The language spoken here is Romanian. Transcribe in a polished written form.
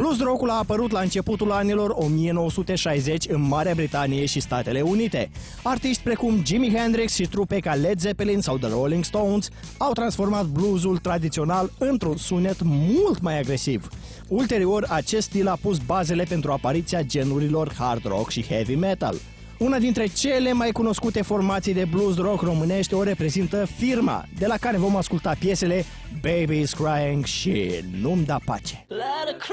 Blues rock-ul a apărut la începutul anilor 1960 în Marea Britanie și Statele Unite. Artiști precum Jimi Hendrix și trupe ca Led Zeppelin sau The Rolling Stones au transformat bluesul tradițional într-un sunet mult mai agresiv. Ulterior, acest stil a pus bazele pentru apariția genurilor hard rock și heavy metal. Una dintre cele mai cunoscute formații de blues rock românești o reprezintă Firma, de la care vom asculta piesele Baby's Crying și Nu-mi da pace.